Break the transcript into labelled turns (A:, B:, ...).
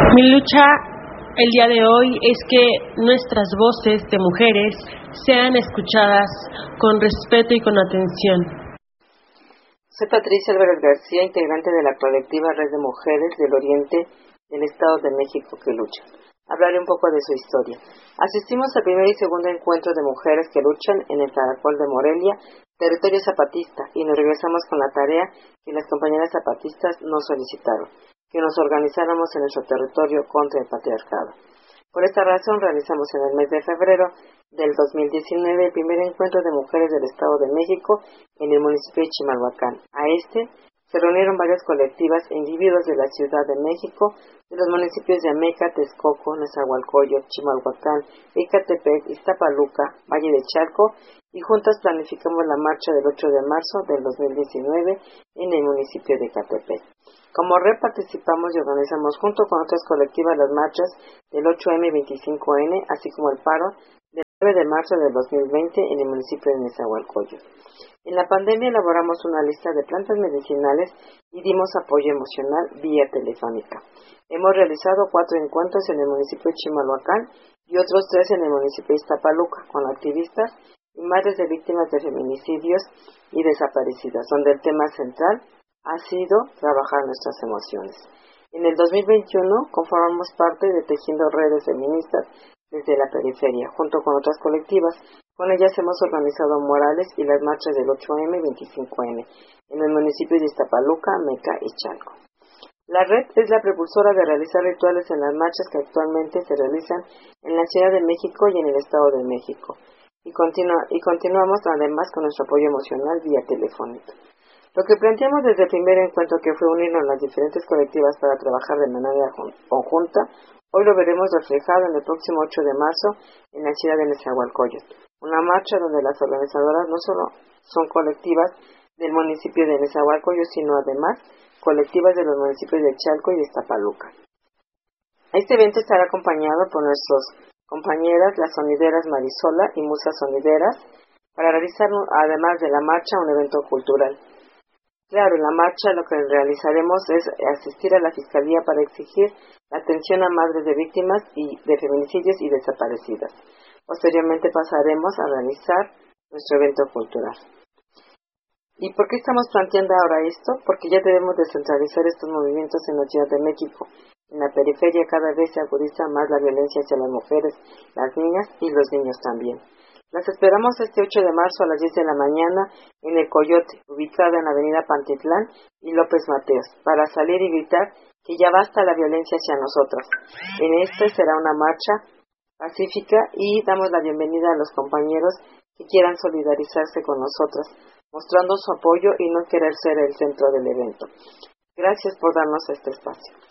A: Mi lucha el día de hoy es que nuestras voces de mujeres sean escuchadas con respeto y con atención.
B: Soy Patricia Álvarez García, integrante de la colectiva Red de Mujeres del Oriente del Estado de México que lucha. Hablaré un poco de su historia. Asistimos al primer y segundo encuentro de mujeres que luchan en el Caracol de Morelia, territorio zapatista, y nos regresamos con la tarea que las compañeras zapatistas nos solicitaron, que nos organizáramos en nuestro territorio contra el patriarcado. Por esta razón realizamos en el mes de febrero del 2019 el primer encuentro de mujeres del Estado de México en el municipio de Chimalhuacán. A este se reunieron varias colectivas e individuos de la Ciudad de México, de los municipios de Ameca, Texcoco, Nezahualcóyotl, Chimalhuacán, Ecatepec, Iztapaluca, Valle de Chalco, y juntas planificamos la marcha del 8 de marzo del 2019 en el municipio de Ecatepec. Como red participamos y organizamos junto con otras colectivas las marchas del 8M y 25N, así como el paro del 9 de marzo del 2020 en el municipio de Nezahualcóyotl. En la pandemia elaboramos una lista de plantas medicinales y dimos apoyo emocional vía telefónica. Hemos realizado 4 encuentros en el municipio de Chimalhuacán y otros 3 en el municipio de Iztapaluca con activistas y madres de víctimas de feminicidios y desaparecidas, donde el tema central ha sido trabajar nuestras emociones. En el 2021 conformamos parte de Tejiendo Redes Feministas desde la periferia, junto con otras colectivas. Con ellas hemos organizado murales y las marchas del 8M y 25N en el municipio de Iztapaluca, Meca y Chalco. La red es la propulsora de realizar rituales en las marchas que actualmente se realizan en la Ciudad de México y en el Estado de México. Y continuamos además con nuestro apoyo emocional vía telefónica. Lo que planteamos desde el primer encuentro, que fue unirnos las diferentes colectivas para trabajar de manera conjunta, hoy lo veremos reflejado en el próximo 8 de marzo en la ciudad de Nezahualcóyotl. Una marcha donde las organizadoras no solo son colectivas del municipio de Nezahualcóyotl, sino además colectivas de los municipios de Chalco y de Iztapaluca. Este evento estará acompañado por nuestras compañeras, las sonideras Marisola y Musas Sonideras, para realizar, además de la marcha, un evento cultural. Claro, en la marcha lo que realizaremos es asistir a la Fiscalía para exigir la atención a madres de víctimas de feminicidios y desaparecidas. Posteriormente pasaremos a realizar nuestro evento cultural. ¿Y por qué estamos planteando ahora esto? Porque ya debemos descentralizar estos movimientos en la Ciudad de México. En la periferia cada vez se agudiza más la violencia hacia las mujeres, las niñas y los niños también. Las esperamos este 8 de marzo a las 10 de la mañana en El Coyote, ubicada en la avenida Pantitlán y López Mateos, para salir y gritar que ya basta la violencia hacia nosotras. En este será una marcha pacífica y damos la bienvenida a los compañeros que quieran solidarizarse con nosotras, mostrando su apoyo y no querer ser el centro del evento. Gracias por darnos este espacio.